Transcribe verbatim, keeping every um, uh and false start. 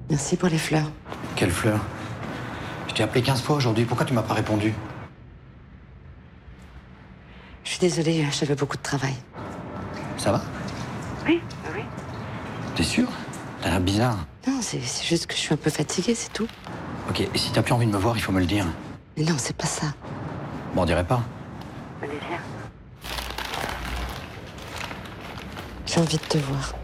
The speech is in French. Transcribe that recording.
Merci pour les fleurs. Quelle fleur? Je t'ai appelé quinze fois aujourd'hui, pourquoi tu m'as pas répondu? Je suis désolée, j'avais beaucoup de travail. Ça va? Oui, oui. T'es sûr? T'as l'air bizarre. Non, c'est c'est juste que je suis un peu fatiguée, c'est tout. Ok, et si t'as plus envie de me voir, il faut me le dire. Mais non, c'est pas ça. Bon, on dirait pas. Allez, viens. J'ai envie de te voir.